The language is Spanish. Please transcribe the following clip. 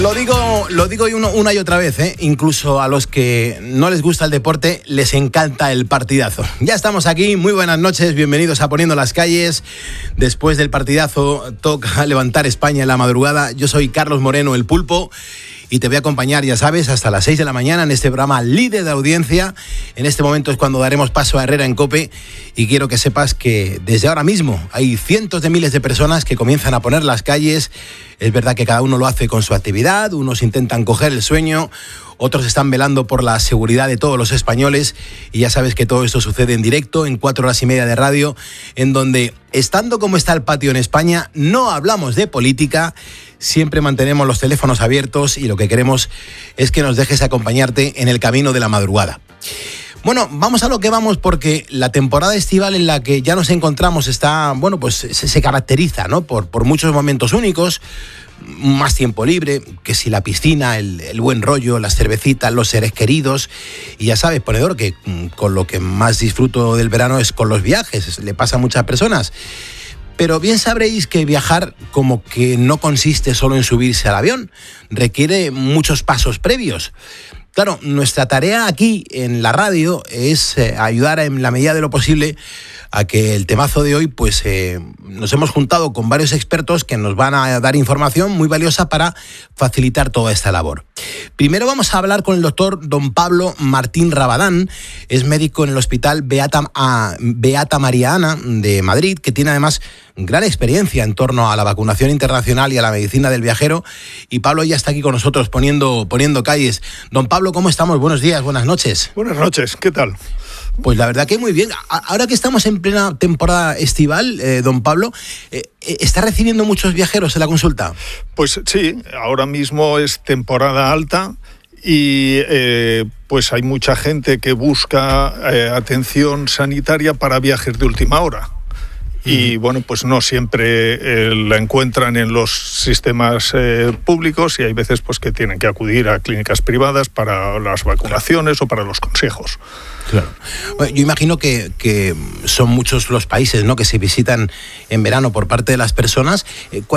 Lo digo una y otra vez, incluso a los que no les gusta el deporte les encanta el partidazo. Ya estamos aquí, muy buenas noches, bienvenidos a Poniendo las Calles. Después del partidazo toca levantar España en la madrugada. Yo soy Carlos Moreno, el Pulpo, y te voy a acompañar, ya sabes, hasta las 6 de la mañana en este programa líder de audiencia. En este momento es cuando daremos paso a Herrera en COPE, y quiero que sepas que desde ahora mismo hay cientos de miles de personas que comienzan a poner las calles. Es verdad que cada uno lo hace con su actividad, unos intentan coger el sueño, otros están velando por la seguridad de todos los españoles, y ya sabes que todo esto sucede en directo, en 4 horas y media de radio, en donde, estando como está el patio en España, no hablamos de política, siempre mantenemos los teléfonos abiertos y lo que queremos es que nos dejes acompañarte en el camino de la madrugada. Bueno, vamos a lo que vamos, porque la temporada estival en la que ya nos encontramos está, bueno, pues se caracteriza, ¿no? Por muchos momentos únicos, más tiempo libre, que si la piscina, el buen rollo, las cervecitas, los seres queridos, y ya sabes, ponedor, que con lo que más disfruto del verano es con los viajes, le pasa a muchas personas. Pero bien sabréis que viajar como que no consiste solo en subirse al avión, requiere muchos pasos previos. Claro, nuestra tarea aquí en la radio es ayudar en la medida de lo posible a que el temazo de hoy, pues nos hemos juntado con varios expertos que nos van a dar información muy valiosa para facilitar toda esta labor. Primero vamos a hablar con el doctor don Pablo Martín Rabadán, es médico en el Hospital Beata María Ana de Madrid, que tiene además gran experiencia en torno a la vacunación internacional y a la medicina del viajero, y Pablo ya está aquí con nosotros poniendo calles. Don Pablo, ¿cómo estamos? Buenos días, buenas noches. Buenas noches, ¿qué tal? Pues la verdad que muy bien. Ahora que estamos en plena temporada estival, don Pablo, ¿está recibiendo muchos viajeros en la consulta? Pues sí, ahora mismo es temporada alta y pues hay mucha gente que busca atención sanitaria para viajes de última hora. Y bueno, pues no siempre la encuentran en los sistemas públicos, y hay veces pues que tienen que acudir a clínicas privadas para las vacunaciones o para los consejos. Claro. Bueno, yo imagino que son muchos los países, ¿no?, que se visitan en verano por parte de las personas.